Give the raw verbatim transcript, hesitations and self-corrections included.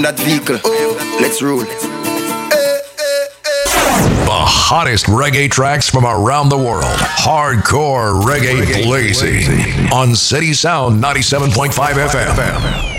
that vehicle. Oh, let's roll. The hottest reggae tracks from around the world. Hardcore reggae, reggae blazing on City Sound ninety-seven point five F M.